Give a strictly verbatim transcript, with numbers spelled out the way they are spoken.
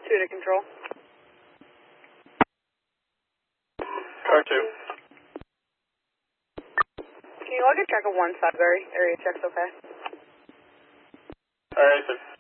two to control. Car two. Can you log a track of one Sudbury? Area check's okay. Alright, sir.